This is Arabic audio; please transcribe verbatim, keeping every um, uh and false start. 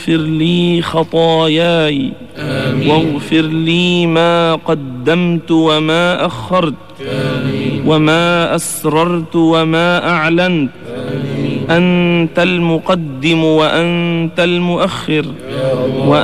اغفر لي خطاياي آمين. واغفر لي ما قدمت وما أخرت آمين. وما أسررت وما أعلنت. آمين. أنت المقدم وأنت المؤخر يا الله.